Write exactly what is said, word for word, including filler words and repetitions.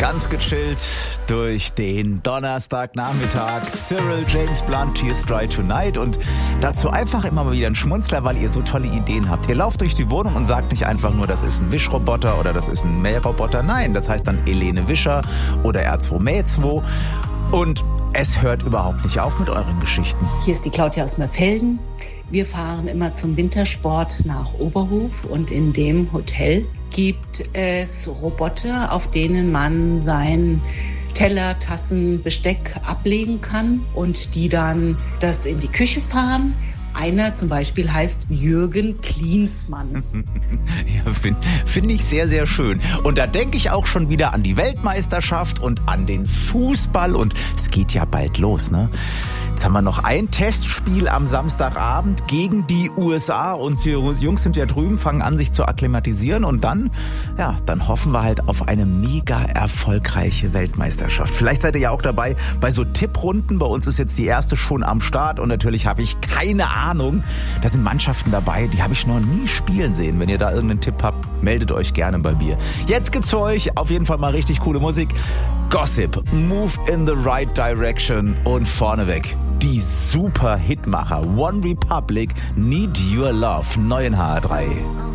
Ganz gechillt durch den Donnerstagnachmittag. Cyril, James Blunt, Tears Dry Tonight. Und dazu einfach immer mal wieder ein Schmunzler, weil ihr so tolle Ideen habt. Ihr lauft durch die Wohnung und sagt nicht einfach nur, das ist ein Wischroboter oder das ist ein Mähroboter. Nein, das heißt dann Elene Wischer oder R zwei Mäh zwei. Und es hört überhaupt nicht auf mit euren Geschichten. Hier ist die Claudia aus Merfelden. Wir fahren immer zum Wintersport nach Oberhof und in dem Hotel gibt es Roboter, auf denen man sein Teller, Tassen, Besteck ablegen kann und die dann das in die Küche fahren. Einer zum Beispiel heißt Jürgen Klinsmann. Ja, finde find ich sehr, sehr schön. Und da denke ich auch schon wieder an die Weltmeisterschaft und an den Fußball. Und es geht ja bald los, ne? Jetzt haben wir noch ein Testspiel am Samstagabend gegen die U S A. Unsere Jungs sind ja drüben, fangen an, sich zu akklimatisieren. Und dann, ja, dann hoffen wir halt auf eine mega erfolgreiche Weltmeisterschaft. Vielleicht seid ihr ja auch dabei bei so Tipprunden. Bei uns ist jetzt die erste schon am Start. Und natürlich habe ich keine Ahnung. Da sind Mannschaften dabei, die habe ich noch nie spielen sehen. Wenn ihr da irgendeinen Tipp habt, meldet euch gerne bei mir. Jetzt gibt's für euch auf jeden Fall mal richtig coole Musik. Gossip, Move in the Right Direction und vorneweg die super Hitmacher One Republic, Need Your Love, neu in H R drei.